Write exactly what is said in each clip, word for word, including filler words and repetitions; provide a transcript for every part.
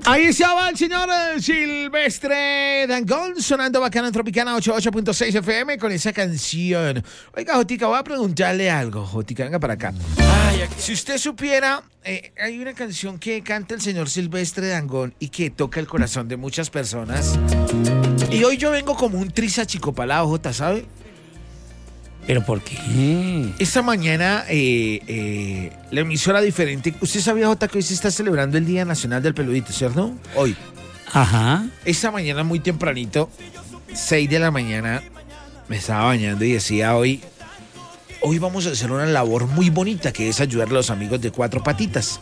Ahí estaba el señor Silvestre Dangond sonando bacano en Tropicana ochenta y ocho punto seis F M con esa canción. Oiga, Jotica, voy a preguntarle algo. Jotica, venga para acá. Ay, si usted supiera, eh, hay una canción que canta el señor Silvestre Dangond y que toca el corazón de muchas personas. Y hoy yo vengo como un tris achicopalado, Jota, ¿sabe? ¿Pero por qué? Esta mañana eh, eh, la emisora diferente. Usted sabía, Jota, que hoy se está celebrando el Día Nacional del Peludito, ¿cierto? Hoy. Ajá. Esta mañana muy tempranito, seis de la mañana, me estaba bañando y decía hoy, hoy vamos a hacer una labor muy bonita que es ayudar a los amigos de Cuatro Patitas.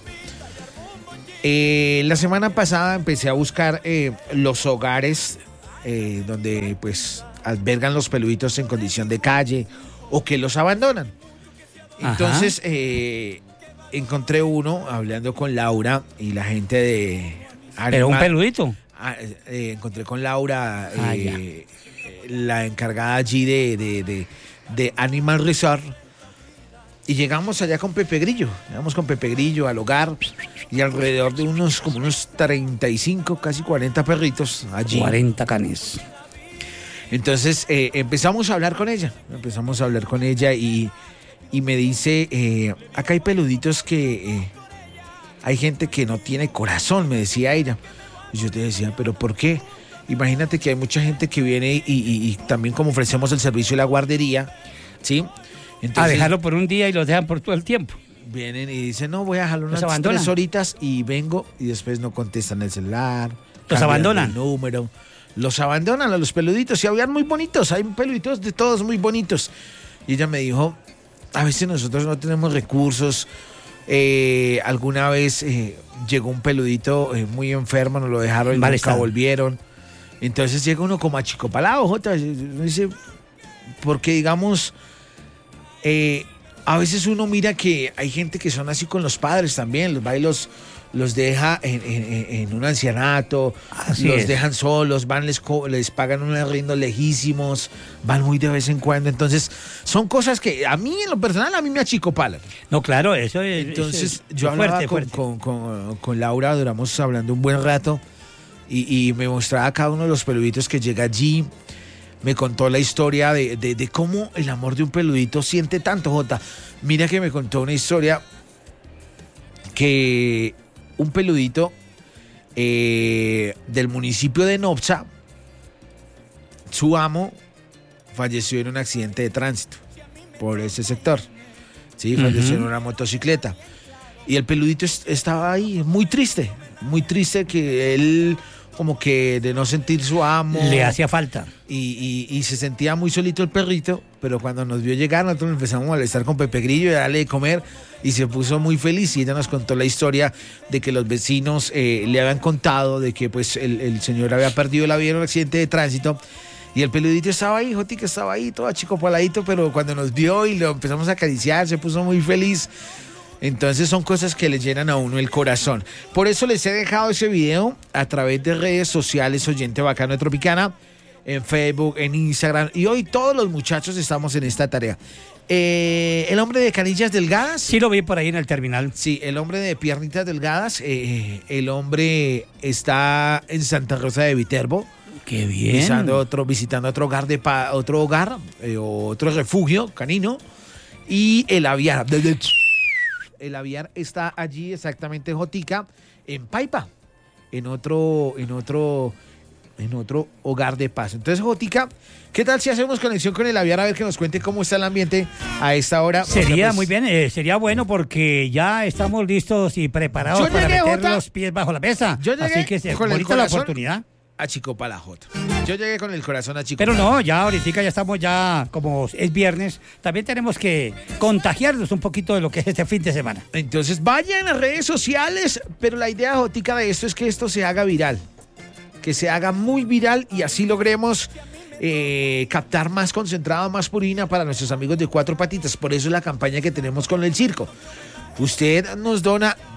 Eh, la semana pasada empecé a buscar eh, los hogares eh, donde pues albergan los peluditos en condición de calle o que los abandonan. Entonces eh, encontré uno hablando con Laura y la gente de... ¿Pero un peludito? Ah, eh, encontré con Laura, Ah, eh, la encargada allí de, de, de, de Animal Resort. Y llegamos allá con Pepe Grillo. Llegamos con Pepe Grillo al hogar y alrededor de unos como unos treinta y cinco, casi cuarenta perritos allí. cuarenta canes. Entonces eh, empezamos a hablar con ella. Empezamos a hablar con ella y, y me dice, eh, acá hay peluditos que... Eh, hay gente que no tiene corazón, me decía ella. Y yo te decía, ¿pero por qué? Imagínate que hay mucha gente que viene y, y, y también como ofrecemos el servicio de la guardería, ¿sí? Entonces, a dejarlo por un día y los dejan por todo el tiempo. Vienen y dicen, no, voy a dejarlo unas tres horitas y vengo y después no contestan el celular. Los abandonan. El número. Los abandonan a los peluditos y habían muy bonitos, hay peluditos de todos muy bonitos. Y ella me dijo, a veces nosotros no tenemos recursos. Eh, alguna vez eh, llegó un peludito eh, muy enfermo, nos lo dejaron y vale, nunca está. volvieron. Entonces llega uno como achicopalado, Jota. Dice, porque digamos, eh, a veces uno mira que hay gente que son así con los padres también, los va y los, los deja en, en, en un ancianato, así los es. dejan solos, van, les, les pagan unos arriendos lejísimos, van muy de vez en cuando. Entonces, son cosas que a mí, en lo personal, a mí me achicopalan. No, claro, eso es. Entonces, eso es yo hablaba fuerte, con, fuerte. Con, con, con Laura, duramos hablando un buen rato y, y me mostraba cada uno de los peluditos que llega allí. Me contó la historia de, de, de cómo el amor de un peludito siente tanto, Jota. Mira que me contó una historia que un peludito eh, del municipio de Nopsa, su amo falleció en un accidente de tránsito por ese sector. Sí, falleció uh-huh. en una motocicleta. Y el peludito est- estaba ahí muy triste, muy triste que él como que de no sentir su amo. Le hacía falta. Y, y, y se sentía muy solito el perrito, pero cuando nos vio llegar nosotros empezamos a molestar con Pepe Grillo y a darle de comer y se puso muy feliz y ella nos contó la historia de que los vecinos eh, le habían contado de que pues el, el señor había perdido la vida en un accidente de tránsito y el peludito estaba ahí, Jotica estaba ahí, todo achicopaladito, pero cuando nos vio y lo empezamos a acariciar se puso muy feliz. Entonces son cosas que le llenan a uno el corazón. Por eso les he dejado ese video a través de redes sociales, Oyente Bacano de Tropicana, en Facebook, en Instagram. Y hoy todos los muchachos estamos en esta tarea. Eh, el hombre de canillas delgadas. Sí, lo vi por ahí en el terminal. Sí, el hombre de piernitas delgadas. Eh, el hombre está en Santa Rosa de Viterbo. Qué bien. Visitando otro, visitando otro hogar, de pa, otro, hogar eh, otro refugio canino. Y el aviar. El aviar está allí exactamente, Jotica, en Paipa, en otro, en otro, en otro hogar de paz. Entonces, Jotica, ¿qué tal si hacemos conexión con el aviar a ver que nos cuente cómo está el ambiente a esta hora? Sería pues, muy bien, eh, sería bueno porque ya estamos listos y preparados Yo para llegué, meter Jota. los pies bajo la mesa. Yo llegué Así que es con el bonita la corazón oportunidad. achicopala, Jota. Yo llegué con el corazón achicopala. Pero no, ya ahorita ya estamos ya, como es viernes, también tenemos que contagiarnos un poquito de lo que es este fin de semana. Entonces vayan a las redes sociales, pero la idea, Jotica, de esto es que esto se haga viral. Que se haga muy viral y así logremos eh, captar más concentrado, más purina para nuestros amigos de Cuatro Patitas. Por eso es la campaña que tenemos con el circo. Usted nos dona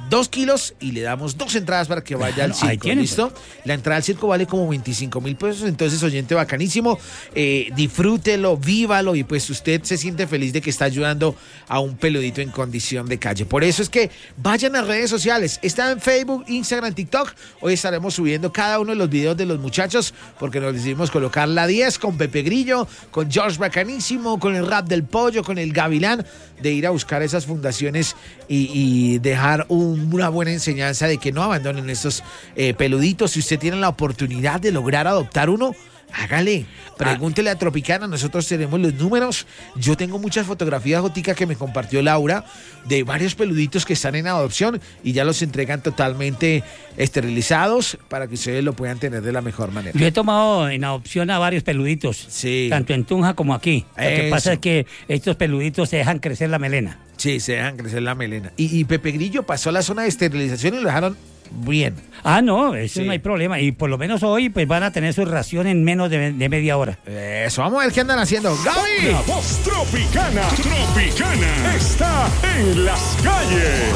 dos kilos y le damos dos entradas para que vaya Claro, al circo, ahí tiene, ¿listo? La entrada al circo vale como veinticinco mil pesos, entonces oyente bacanísimo, eh, disfrútelo, vívalo y pues usted se siente feliz de que está ayudando a un peludito en condición de calle. Por eso es que vayan a redes sociales, está en Facebook, Instagram, TikTok. Hoy estaremos subiendo cada uno de los videos de los muchachos porque nos decidimos colocar la diez con Pepe Grillo, con George Bacanísimo, con el rap del pollo, con el Gavilán, de ir a buscar esas fundaciones y, y dejar un, una buena enseñanza de que no abandonen estos eh, peluditos. Si usted tiene la oportunidad de lograr adoptar uno, hágale, pregúntele a Tropicana, nosotros tenemos los números. Yo tengo muchas fotografías, Jotica, que me compartió Laura, de varios peluditos que están en adopción y ya los entregan totalmente esterilizados para que ustedes lo puedan tener de la mejor manera. Yo he tomado en adopción a varios peluditos, Sí. tanto en Tunja como aquí. Lo que Eso. pasa es que estos peluditos se dejan crecer la melena. Sí, se dejan crecer la melena. Y, y Pepe Grillo pasó a la zona de esterilización y lo dejaron bien. Ah, no, eso Sí. no hay problema. Y por lo menos hoy pues van a tener su ración en menos de, de media hora. Eso, vamos a ver qué andan haciendo. ¡Gaby! La voz tropicana, tropicana, está en las calles.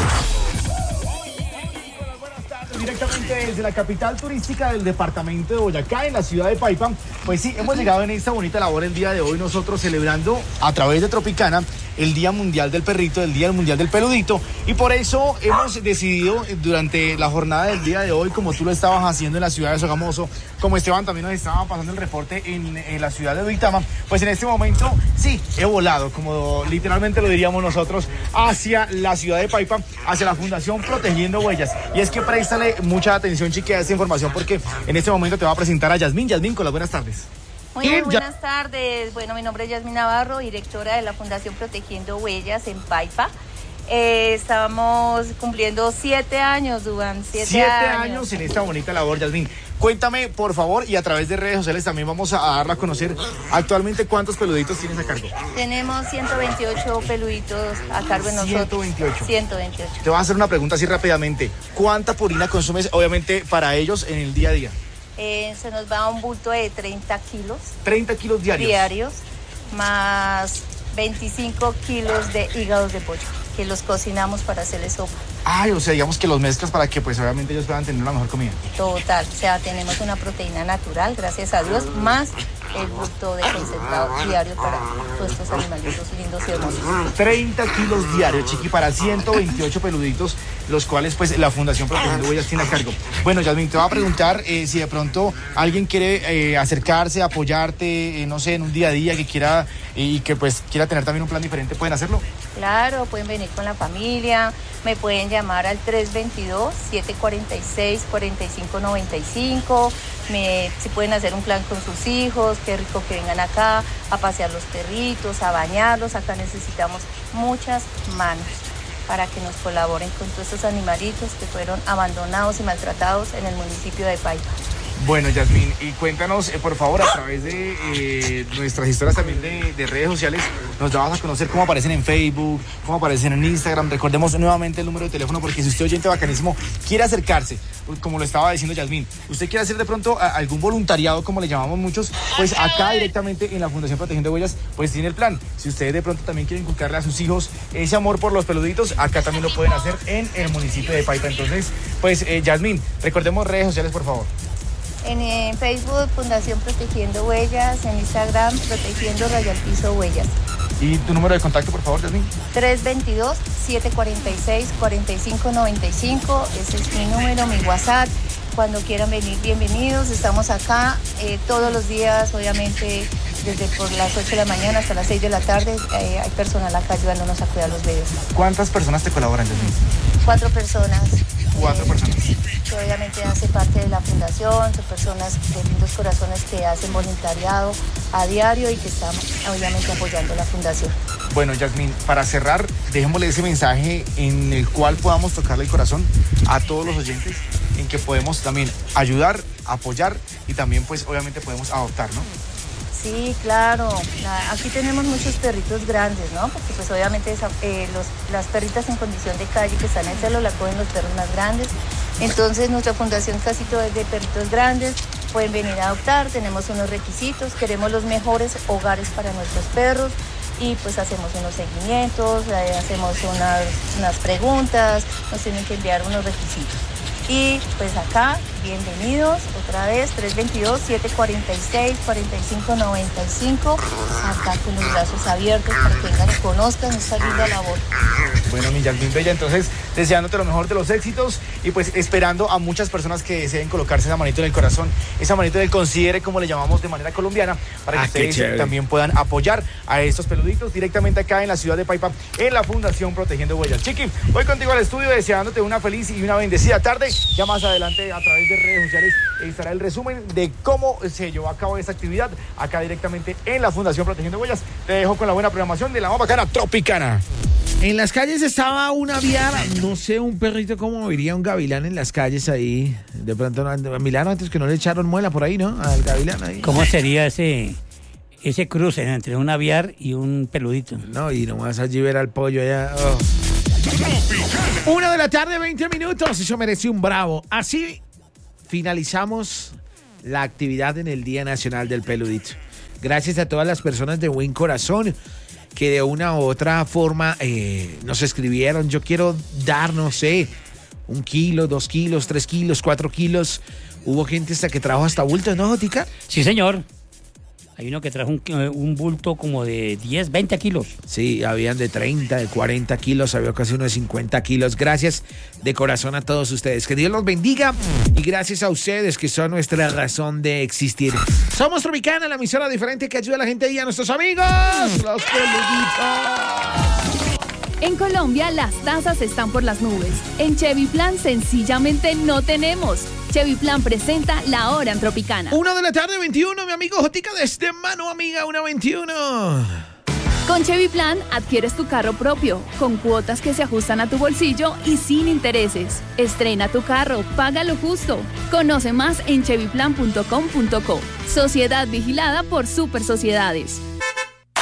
Directamente desde la capital turística del departamento de Boyacá, en la ciudad de Paipa. Pues sí, hemos llegado en esta bonita labor el día de hoy, nosotros celebrando a través de Tropicana el Día Mundial del Perrito, el Día Mundial del Peludito, y por eso hemos decidido durante la jornada del día de hoy, como tú lo estabas haciendo en la ciudad de Sogamoso, como Esteban también nos estaba pasando el reporte en, en la ciudad de Duitama, pues en este momento sí, he volado, como literalmente lo diríamos nosotros, hacia la ciudad de Paipa, hacia la Fundación Protegiendo Huellas. Y es que préstale mucha atención, chique, a esta información, porque en este momento te va a presentar a Yasmín. Yasmín, con las buenas tardes. Muy, muy Y ya- buenas tardes. Bueno, mi nombre es Yasmín Navarro, directora de la Fundación Protegiendo Huellas en Paipa. Eh, estamos cumpliendo siete años, Duván. Siete, Siete años. años en esta bonita labor, Yasmín. Cuéntame, por favor, y a través de redes sociales también vamos a darla a conocer actualmente cuántos peluditos tienes a cargo. Tenemos ciento veintiocho peluditos a cargo de nosotros. ciento veintiocho. ciento veintiocho. Te voy a hacer una pregunta así rápidamente. ¿Cuánta purina consumes, obviamente, para ellos en el día a día? Eh, se nos va un bulto de treinta kilos treinta kilos diarios. diarios, más veinticinco kilos de hígados de pollo, que los cocinamos para hacerle sopa. Ay, o sea, digamos que los mezclas para que pues obviamente ellos puedan tener una mejor comida. Total, o sea, tenemos una proteína natural, gracias a Dios, más el bulto de concentrado diario para todos estos animalitos lindos y hermosos. treinta kilos diarios, chiqui, para ciento veintiocho peluditos, los cuales pues la Fundación Protegiendo Huellas tiene a cargo. Bueno, Yasmín, te voy a preguntar eh, si de pronto alguien quiere eh, acercarse, apoyarte, eh, no sé, en un día a día que quiera eh, y que pues quiera tener también un plan diferente, ¿pueden hacerlo? Claro, pueden venir con la familia, me pueden llamar al tres dos dos, siete cuatro seis, cuatro cinco nueve cinco, me, si pueden hacer un plan con sus hijos, qué rico que vengan acá a pasear los perritos, a bañarlos. Acá necesitamos muchas manos para que nos colaboren con todos estos animalitos que fueron abandonados y maltratados en el municipio de Paipa. Bueno, Yasmín, y cuéntanos, eh, por favor, a través de eh, nuestras historias también de, de redes sociales, nos dabas a conocer cómo aparecen en Facebook, cómo aparecen en Instagram. Recordemos nuevamente el número de teléfono, porque si usted, oyente bacanísimo, quiere acercarse, como lo estaba diciendo Yasmín, usted quiere hacer de pronto a, algún voluntariado, como le llamamos muchos, pues acá directamente en la Fundación Protegiendo Huellas, pues tiene el plan. Si ustedes de pronto también quieren inculcarle a sus hijos ese amor por los peluditos, acá también lo pueden hacer en el municipio de Paipa. Entonces, pues, eh, Yasmín, recordemos redes sociales, por favor. En, en Facebook, Fundación Protegiendo Huellas, en Instagram, Protegiendo Rayal Piso Huellas. ¿Y tu número de contacto, por favor, Yasmín? tres dos dos, siete cuatro seis, cuatro cinco nueve cinco, ese es mi número, mi WhatsApp. Cuando quieran venir, bienvenidos. Estamos acá eh, todos los días, obviamente, desde por las ocho de la mañana hasta las seis de la tarde. Eh, hay personal acá ayudándonos a cuidar los bebés. ¿Cuántas personas te colaboran, Yasmín? Cuatro personas. Cuatro eh, personas. Que obviamente hace parte de la fundación, son personas de lindos corazones que hacen voluntariado a diario y que están obviamente apoyando la fundación. Bueno, Yasmín, para cerrar, dejémosle ese mensaje en el cual podamos tocarle el corazón a todos los oyentes, en que podemos también ayudar, apoyar y también pues obviamente podemos adoptar, ¿no? Sí, claro. La- Aquí tenemos muchos perritos grandes, ¿no? Porque pues obviamente esa- eh, los, las perritas en condición de calle que están en celo la cogen los perros más grandes. Entonces nuestra fundación casi todo es de perritos grandes. Pueden venir a adoptar, tenemos unos requisitos, queremos los mejores hogares para nuestros perros. y pues hacemos unos seguimientos, eh, hacemos unas, unas preguntas, nos tienen que enviar unos requisitos. Y pues acá, bienvenidos otra vez, tres dos dos, siete cuatro seis, cuatro cinco nueve cinco, acá con los brazos abiertos para que vengan y conozcan esta linda labor. Bueno, mi Yasmín Bella, entonces deseándote lo mejor de los éxitos y pues esperando a muchas personas que deseen colocarse esa manito en el corazón, esa manito en el considere, como le llamamos de manera colombiana, para que Ah, ustedes también puedan apoyar a estos peluditos directamente acá en la ciudad de Paipa, en la Fundación Protegiendo Huellas. Chiqui, voy contigo al estudio deseándote una feliz y una bendecida tarde. Ya más adelante a través de redes sociales estará el resumen de cómo se llevó a cabo esta actividad acá directamente en la Fundación Protegiendo Huellas. Te dejo con la buena programación de la más bacana Tropicana. En las calles estaba una viara, no sé, un perrito cómo iría un gavilán en las calles ahí. De pronto, a Milano antes que no le echaron muela por ahí, ¿no? Al gavilán ahí. ¿Cómo sería ese, ese cruce entre un aviar y un peludito? No, y nomás allí ver al pollo allá. Oh. Una de la tarde, veinte minutos. Eso merece un bravo. Así finalizamos la actividad en el Día Nacional del Peludito. Gracias a todas las personas de buen corazón que de una u otra forma eh, nos escribieron. Yo quiero dar, no sé, un kilo, dos kilos, tres kilos, cuatro kilos. Hubo gente hasta que trajo hasta bultos, ¿no, Jotica? Sí, señor. Hay uno que trajo un, un bulto como de diez, veinte kilos. Sí, habían de treinta, de cuarenta kilos, había casi uno de cincuenta kilos. Gracias de corazón a todos ustedes. Que Dios los bendiga y gracias a ustedes que son nuestra razón de existir. Somos Tropicana, la emisora diferente que ayuda a la gente y a nuestros amigos, los peluditos. En Colombia las tasas están por las nubes. En Chevy Plan sencillamente no tenemos. Chevy Plan presenta La Hora en Tropicana. Una de la tarde, veintiuno, mi amigo Jotica desde Mano Amiga, una veintiuno. Con Chevy Plan adquieres tu carro propio, con cuotas que se ajustan a tu bolsillo y sin intereses. Estrena tu carro, paga lo justo. Conoce más en chevy plan punto com punto co. Sociedad vigilada por Super Sociedades.